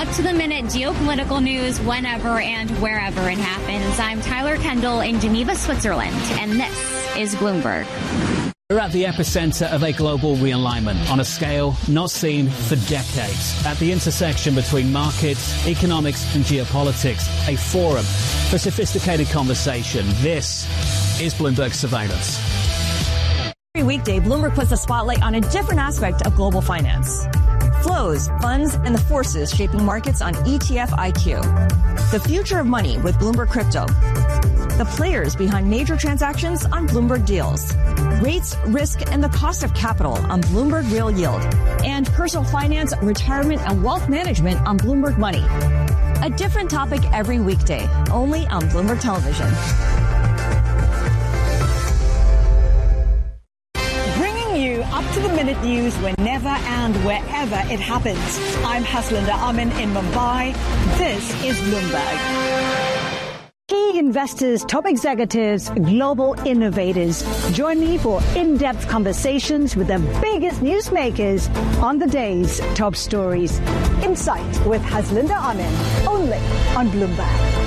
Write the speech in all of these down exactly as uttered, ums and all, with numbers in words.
up-to-the-minute geopolitical news whenever and wherever it happens. I'm Tyler Kendall in Geneva, Switzerland, and this is Bloomberg. We're at the epicenter of a global realignment on a scale not seen for decades. At the intersection between markets, economics and geopolitics, a forum for sophisticated conversation. This is Bloomberg Surveillance. Every weekday, Bloomberg puts a spotlight on a different aspect of global finance. Flows, funds, and the forces shaping markets on E T F I Q. The future of money with Bloomberg Crypto. The players behind major transactions on Bloomberg Deals. Rates, risk, and the cost of capital on Bloomberg Real Yield. And personal finance, retirement, and wealth management on Bloomberg Money. A different topic every weekday, only on Bloomberg Television. Bringing you up-to-the-minute news whenever and wherever it happens. I'm Haslinda Amin in Mumbai. This is Bloomberg. Key investors, top executives, global innovators. Join me for in-depth conversations with the biggest newsmakers on the day's top stories. Insight with Haslinda Amin, only on Bloomberg.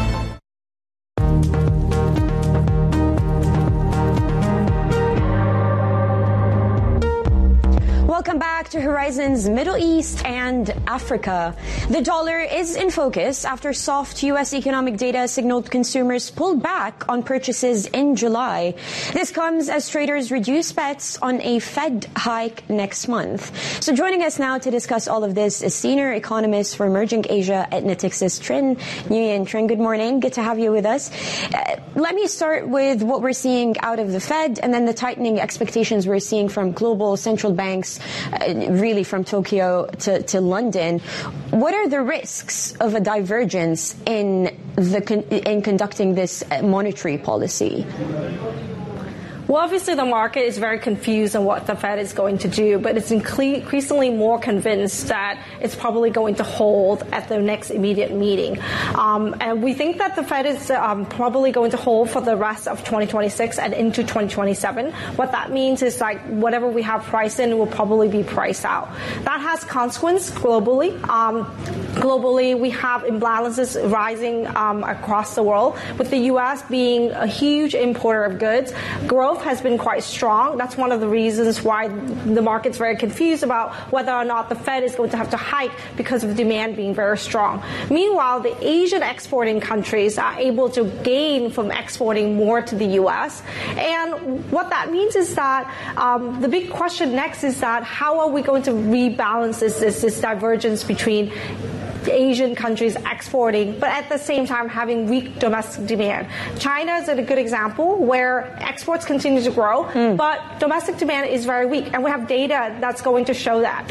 Welcome back to Horizon's Middle East and Africa. The dollar is in focus after soft U S economic data signaled consumers pulled back on purchases in July. This comes as traders reduce bets on a Fed hike next month. So joining us now to discuss all of this is senior economist for emerging Asia at Natixis, Trinh Nguyen. Trinh, good morning. Good to have you with us. Uh, let me start with what we're seeing out of the Fed and then the tightening expectations we're seeing from global central banks. Uh, really from Tokyo to, to London. What are the risks of a divergence in the con- in conducting this monetary policy? Well, obviously, the market is very confused on what the Fed is going to do, but it's increasingly more convinced that it's probably going to hold at the next immediate meeting. Um, and we think that the Fed is um, probably going to hold for the rest of twenty twenty-six and into twenty twenty-seven. What that means is like whatever we have priced in will probably be priced out. That has consequence globally. Um, globally, we have imbalances rising um, across the world, with the U S being a huge importer of goods. Growth has been quite strong. That's one of the reasons why the market's very confused about whether or not the Fed is going to have to hike because of demand being very strong. Meanwhile, the Asian exporting countries are able to gain from exporting more to the U S. And what that means is that um, the big question next is that how are we going to rebalance this, this, this divergence between Asian countries exporting, but at the same time having weak domestic demand. China is a good example where exports continue to grow, mm. but domestic demand is very weak, and we have data that's going to show that.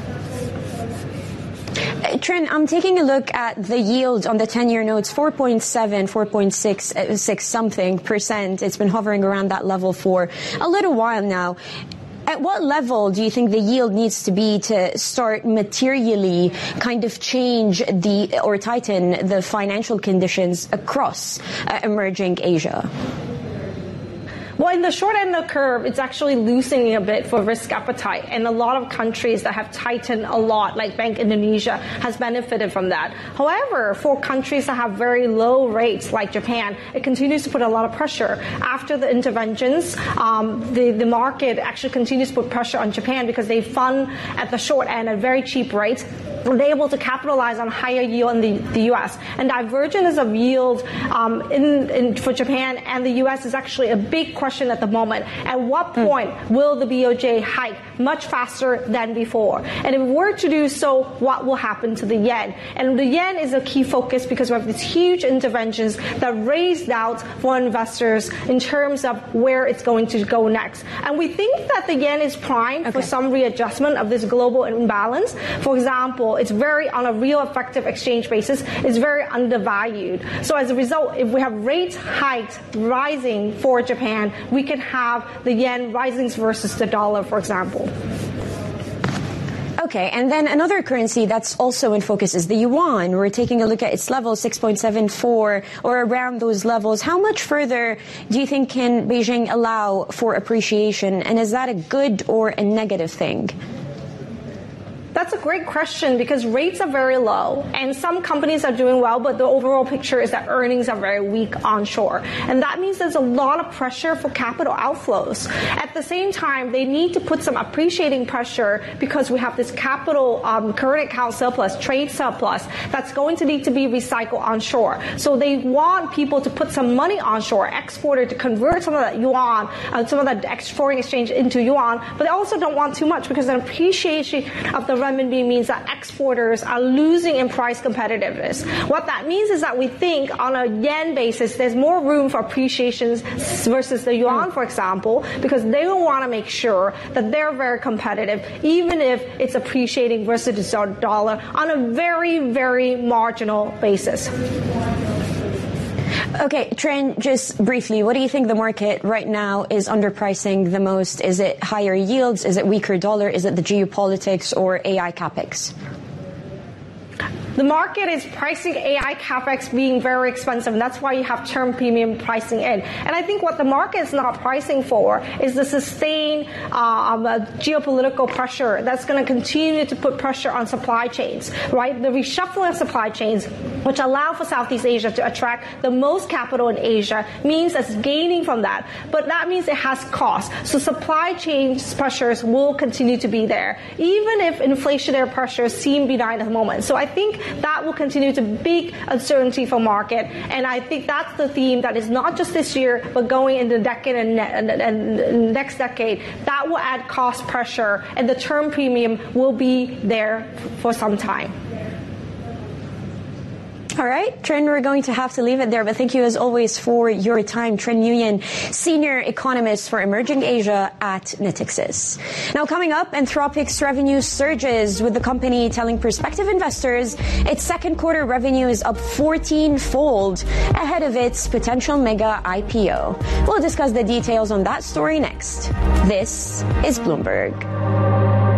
Trinh, I'm taking a look at the yield on the ten-year notes, four point seven, four point six, six something percent. It's been hovering around that level for a little while now. At what level do you think the yield needs to be to start materially kind of change the or tighten the financial conditions across uh, emerging Asia? Well, in the short end of the curve, it's actually loosening a bit for risk appetite. And a lot of countries that have tightened a lot, like Bank Indonesia, has benefited from that. However, for countries that have very low rates, like Japan, it continues to put a lot of pressure. After the interventions, um, the, the market actually continues to put pressure on Japan because they fund at the short end at very cheap rates. They're able to capitalize on higher yield in the, the U S. And divergence of yield um, in, in, for Japan and the U S is actually a big question at the moment. At what point mm. will the B O J hike much faster than before? And if it were to do so, what will happen to the yen? And the yen is a key focus because we have these huge interventions that raise doubts for investors in terms of where it's going to go next. And we think that the yen is primed okay. for some readjustment of this global imbalance. For example, it's very, on a real effective exchange basis, it's very undervalued. So as a result, if we have rates hiked rising for Japan, we can have the yen rising versus the dollar, for example. Okay, and then another currency that's also in focus is the yuan. We're taking a look at its level, six point seven four, or around those levels. How much further do you think can Beijing allow for appreciation, and is that a good or a negative thing? That's a great question because rates are very low and some companies are doing well, but the overall picture is that earnings are very weak onshore. And that means there's a lot of pressure for capital outflows. At the same time, they need to put some appreciating pressure because we have this capital um, current account surplus, trade surplus, that's going to need to be recycled onshore. So they want people to put some money onshore, exporter to convert some of that yuan, uh, some of that foreign exchange into yuan, but they also don't want too much because an appreciation of the renminbi means that exporters are losing in price competitiveness. What that means is that we think on a yen basis, there's more room for appreciations versus the yuan, for example, because they will want to make sure that they're very competitive, even if it's appreciating versus the dollar on a very, very marginal basis. Okay, Trinh, just briefly, what do you think the market right now is underpricing the most? Is it higher yields? Is it weaker dollar? Is it the geopolitics or A I capex? The market is pricing A I capex being very expensive, and that's why you have term premium pricing in. And I think what the market is not pricing for is the sustained um, uh, geopolitical pressure that's going to continue to put pressure on supply chains, right? The reshuffling of supply chains, which allow for Southeast Asia to attract the most capital in Asia, means it's gaining from that. But that means it has costs. So supply chain pressures will continue to be there, even if inflationary pressures seem benign at the moment. So I think that will continue to big uncertainty for market, and I think that's the theme that is not just this year, but going into the decade and, ne- and, and next decade. That will add cost pressure, and the term premium will be there for some time. All right, Trinh, we're going to have to leave it there, but thank you as always for your time. Trinh Nguyen, Senior Economist for Emerging Asia at Natixis. Now coming up, Anthropic's revenue surges with the company telling prospective investors its second quarter revenue is up fourteen-fold ahead of its potential mega I P O. We'll discuss the details on that story next. This is Bloomberg.